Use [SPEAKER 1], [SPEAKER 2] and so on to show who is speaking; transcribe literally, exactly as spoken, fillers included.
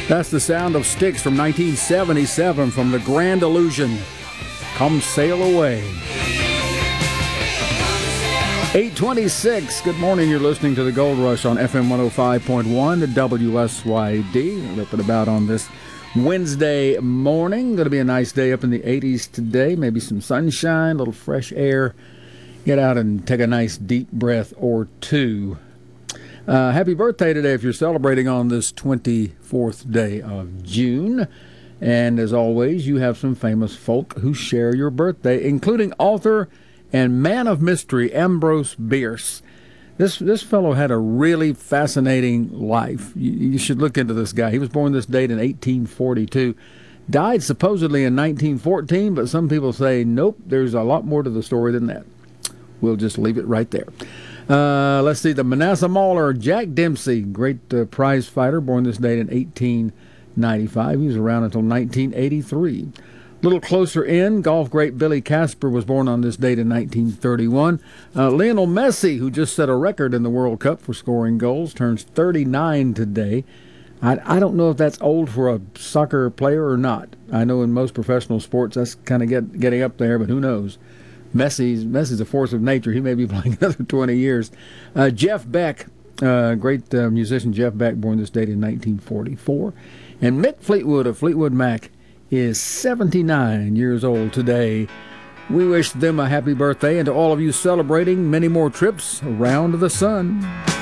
[SPEAKER 1] That's the sound of Styx from nineteen seventy-seven from The Grand Illusion. Come Sail Away. eight twenty-six. Good morning. You're listening to the Gold Rush on F M one oh five point one, the W S Y D. Ripping about on this Wednesday morning. Going to be a nice day up in the eighties today. Maybe some sunshine, a little fresh air. Get out and take a nice deep breath or two. Uh, happy birthday today if you're celebrating on this twenty-fourth day of June. And as always, you have some famous folk who share your birthday, including author and man of mystery Ambrose Bierce. This this fellow had a really fascinating life. You, you should look into this guy. He was born this date in eighteen forty-two. Died supposedly in nineteen fourteen, but some people say, nope, there's a lot more to the story than that. We'll just leave it right there. Uh, let's see, the Manasseh Mauler, Jack Dempsey, great uh, prize fighter, born this date in eighteen ninety-five. He was around until nineteen eighty-three. A little closer in, golf great Billy Casper was born on this date in nineteen thirty-one. Uh, Lionel Messi, who just set a record in the World Cup for scoring goals, turns thirty-nine today. I, I don't know if that's old for a soccer player or not. I know in most professional sports that's kind of get, getting up there, but who knows? Messi's, Messi's a force of nature. He may be playing another twenty years. Uh, Jeff Beck, uh, great uh, musician Jeff Beck, born this date in nineteen forty-four. And Mick Fleetwood of Fleetwood Mac is seventy-nine years old today. We wish them a happy birthday, and to all of you celebrating, many more trips around the sun.